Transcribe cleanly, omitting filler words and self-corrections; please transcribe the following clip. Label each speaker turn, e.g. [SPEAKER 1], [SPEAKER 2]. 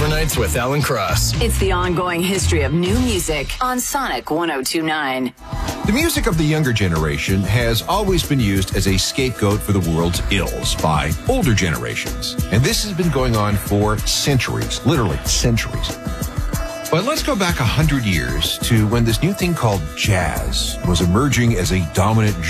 [SPEAKER 1] Overnights with Alan Cross.
[SPEAKER 2] It's the ongoing history of new music on Sonic 102.9.
[SPEAKER 3] The music of the younger generation has always been used as a scapegoat for the world's ills by older generations. And this has been going on for centuries, literally centuries. But let's go back 100 years to when this new thing called jazz was emerging as a dominant